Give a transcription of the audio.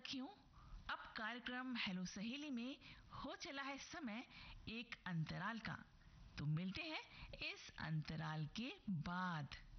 सखियों, अब कार्यक्रम हेलो सहेली में हो चला है समय एक अंतराल का। तो मिलते हैं इस अंतराल के बाद।